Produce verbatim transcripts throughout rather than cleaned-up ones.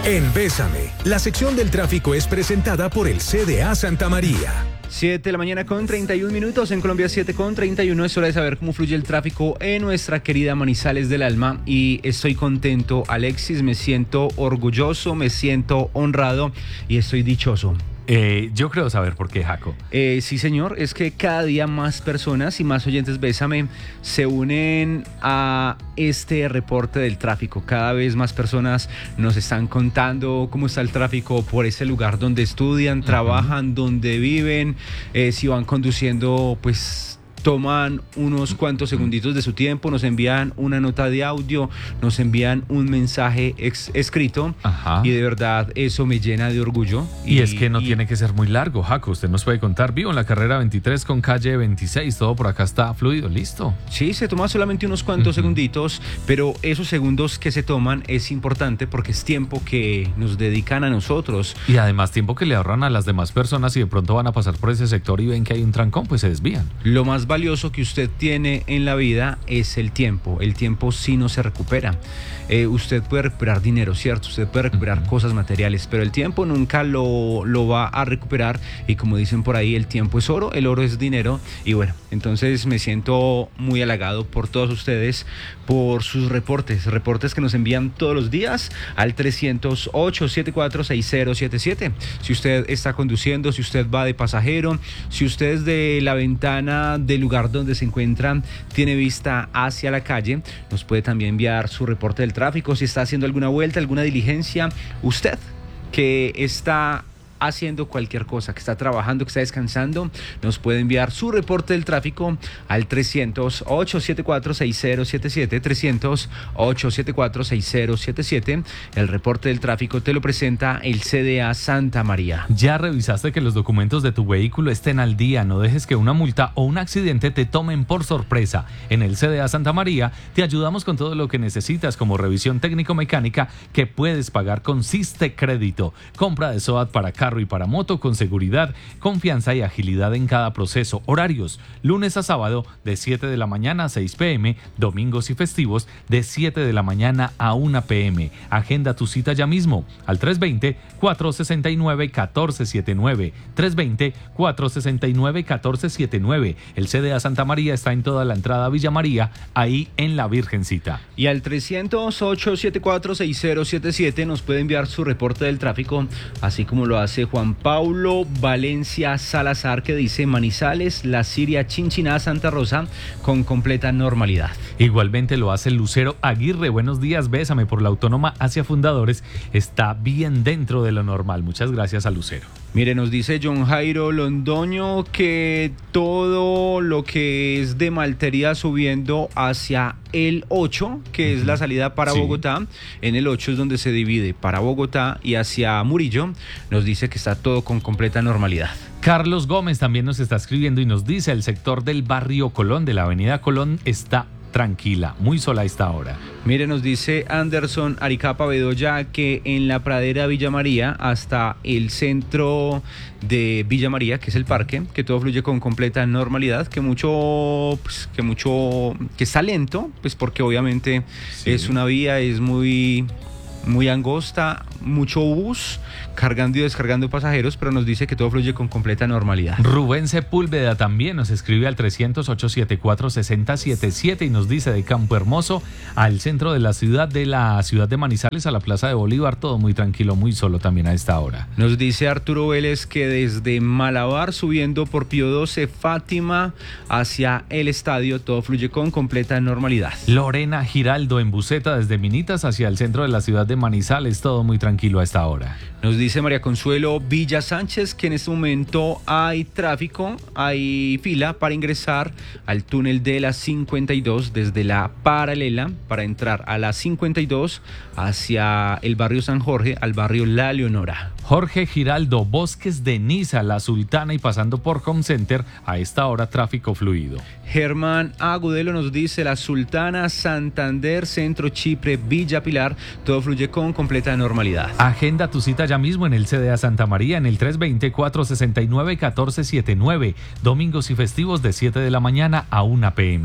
En Bésame, la sección del tráfico es presentada por el C D A Santa María. siete de la mañana con treinta y un minutos, en Colombia siete con treinta y uno, es hora de saber cómo fluye el tráfico en nuestra querida Manizales del Alma y estoy contento, Alexis, me siento orgulloso, me siento honrado y estoy dichoso. Eh, yo creo saber por qué, Jaco. Eh, sí, señor, es que cada día más personas y más oyentes Bésame se unen a este reporte del tráfico. Cada vez más personas nos están contando cómo está el tráfico por ese lugar donde estudian, uh-huh. trabajan, donde viven, eh, si van conduciendo, pues toman unos cuantos segunditos de su tiempo, nos envían una nota de audio, nos envían un mensaje ex- escrito. Ajá. Y de verdad eso me llena de orgullo. Y, y es que no y... tiene que ser muy largo, Jaco, usted nos puede contar, vivo en la carrera veintitrés con calle veintiséis, todo por acá está fluido, listo. Sí, se toma solamente unos cuantos uh-huh. segunditos, pero esos segundos que se toman es importante porque es tiempo que nos dedican a nosotros. Y además tiempo que le ahorran a las demás personas y de pronto van a pasar por ese sector y ven que hay un trancón, pues se desvían. Lo más valioso que usted tiene en la vida es el tiempo. El tiempo sí no se recupera. Eh, usted puede recuperar dinero, ¿cierto? Usted puede recuperar uh-huh. cosas materiales, pero el tiempo nunca lo, lo va a recuperar. Y como dicen por ahí, el tiempo es oro, el oro es dinero. Y bueno, entonces me siento muy halagado por todos ustedes, por sus reportes, reportes que nos envían todos los días al trescientos ocho, setenta y cuatro, sesenta setenta y siete. Si usted está conduciendo, si usted va de pasajero, si usted es de la ventana del lugar donde se encuentran, tiene vista hacia la calle, nos puede también enviar su reporte del tráfico. Si está haciendo alguna vuelta, alguna diligencia, usted que está haciendo cualquier cosa, que está trabajando, que está descansando, nos puede enviar su reporte del tráfico al trescientos ocho, setenta y cuatro, sesenta setenta y siete, trescientos ocho, setenta y cuatro, sesenta setenta y siete. El reporte del tráfico te lo presenta el C D A Santa María. ¿Ya revisaste que los documentos de tu vehículo estén al día? No dejes que una multa o un accidente te tomen por sorpresa. En el C D A Santa María te ayudamos con todo lo que necesitas, como revisión técnico-mecánica que puedes pagar con Siste Crédito, compra de SOAT para carro y para moto con seguridad, confianza y agilidad en cada proceso. Horarios: lunes a sábado de siete de la mañana a seis pm, domingos y festivos de siete de la mañana a una pm. Agenda tu cita ya mismo al tres dos cero, cuatro seis nueve, uno cuatro siete nueve, tres dos cero, cuatro seis nueve, uno cuatro siete nueve. El C D A Santa María está en toda la entrada a Villa María, ahí en la Virgencita. Y al trescientos ocho, setenta y cuatro, sesenta setenta y siete nos puede enviar su reporte del tráfico, así como lo hace Juan Pablo Valencia Salazar, que dice: Manizales, La Siria, Chinchiná, Santa Rosa, con completa normalidad. Igualmente lo hace Lucero Aguirre. Buenos días, Bésame por la Autónoma hacia Fundadores está bien dentro de lo normal. Muchas gracias a Lucero. Mire, nos dice John Jairo Londoño que todo lo que es de Maltería subiendo hacia el ocho, que uh-huh. es la salida para sí. Bogotá, en el ocho es donde se divide para Bogotá y hacia Murillo, nos dice que está todo con completa normalidad. Carlos Gómez también nos está escribiendo y nos dice: el sector del barrio Colón, de la avenida Colón, está tranquila, muy sola a esta hora. Mire, nos dice Anderson Aricapa Bedoya que en la pradera Villa María hasta el centro de Villa María, que es el parque, que todo fluye con completa normalidad, que mucho, pues, que mucho, que está lento, pues porque obviamente sí. es una vía, es muy, muy angosta, mucho bus cargando y descargando pasajeros, pero nos dice que todo fluye con completa normalidad. Rubén Sepúlveda también nos escribe al trescientos ocho, setenta y cuatro, sesenta setenta y siete y nos dice: de Campo Hermoso al centro de la ciudad, de la ciudad de Manizales a la Plaza de Bolívar, todo muy tranquilo, muy solo también a esta hora. Nos dice Arturo Vélez que desde Malabar subiendo por Pío doce, Fátima hacia el estadio, todo fluye con completa normalidad. Lorena Giraldo en Buceta desde Minitas hacia el centro de la ciudad de Manizales, todo muy tranquilo a esta hora. Nos dice María Consuelo Villa Sánchez que en este momento hay tráfico, hay fila para ingresar al túnel de la cincuenta y dos desde la paralela para entrar a la cincuenta y dos hacia el barrio San Jorge, al barrio La Leonora. Jorge Giraldo, Bosques de Niza, La Sultana y pasando por Home Center, a esta hora tráfico fluido. Germán Agudelo nos dice: La Sultana, Santander, Centro Chipre, Villa Pilar, todo fluye con completa normalidad. Agenda tu cita ya mismo en el C D A Santa María en el tres dos cero, cuatro seis nueve, uno cuatro siete nueve, domingos y festivos de siete de la mañana a una pm.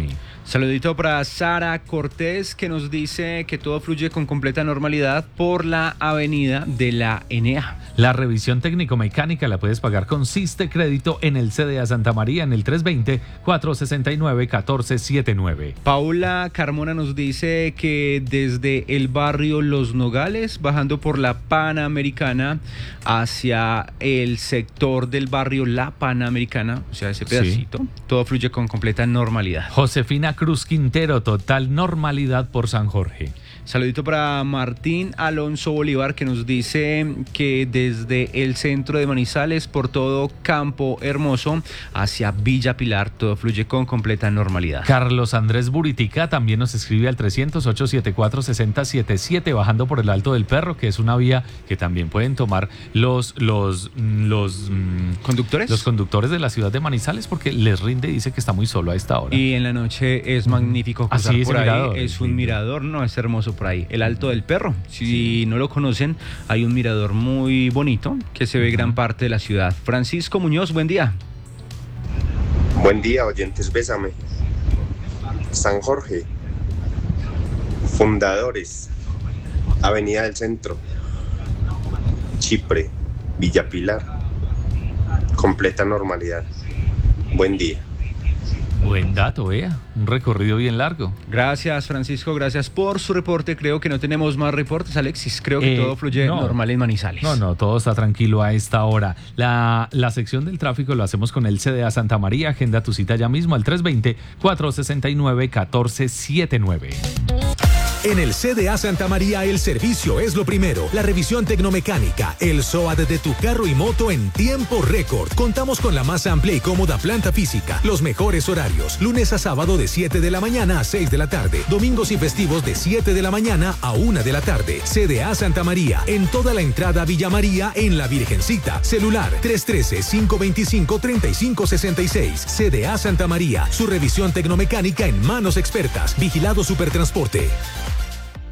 Saludito para Sara Cortés, que nos dice que todo fluye con completa normalidad por la avenida de la N A. La revisión técnico-mecánica la puedes pagar con Siste Crédito en el C D A Santa María en el tres dos cero, cuatro seis nueve, uno cuatro siete nueve. Paula Carmona nos dice que desde el barrio Los Nogales, bajando por la Panamericana hacia el sector del barrio La Panamericana, o sea, ese pedacito, sí, todo fluye con completa normalidad. Josefina Cruz Quintero, total normalidad por San Jorge. Saludito para Martín Alonso Bolívar, que nos dice que desde el centro de Manizales, por todo Campo Hermoso, hacia Villa Pilar, todo fluye con completa normalidad. Carlos Andrés Buritica también nos escribe al trescientos, ochocientos setenta y cuatro, sesenta setenta y siete, bajando por el Alto del Perro, que es una vía que también pueden tomar los, los, los, ¿Conductores? los conductores de la ciudad de Manizales, porque les rinde y dice que está muy solo a esta hora. Y en la noche es magnífico cruzar Así, por ahí, mirador, es un mirador, no, es hermoso por ahí, el Alto del Perro. Si sí. no lo conocen, hay un mirador muy bonito que se ve uh-huh. gran parte de la ciudad. Francisco Muñoz, buen día. Buen día, oyentes, bésame. San Jorge, Fundadores, Avenida del Centro, Chipre, Villa Pilar, completa normalidad. Buen día. Buen dato, vea, un recorrido bien largo. Gracias, Francisco, gracias por su reporte. Creo que no tenemos más reportes, Alexis. Creo que eh, todo fluye no, normal en Manizales. No, no, todo está tranquilo a esta hora. La, la sección del tráfico lo hacemos con el C D A Santa María. Agenda tu cita ya mismo al tres dos cero, cuatro seis nueve, uno cuatro siete nueve. En el C D A Santa María el servicio es lo primero. La revisión tecnomecánica, el S O A T de tu carro y moto en tiempo récord. Contamos con la más amplia y cómoda planta física. Los mejores horarios. Lunes a sábado de siete de la mañana a seis de la tarde. Domingos y festivos de siete de la mañana a una de la tarde. C D A Santa María. En toda la entrada Villa María en La Virgencita. Celular tres uno tres, cinco dos cinco, tres cinco seis seis. C D A Santa María. Su revisión tecnomecánica en manos expertas. Vigilado Supertransporte.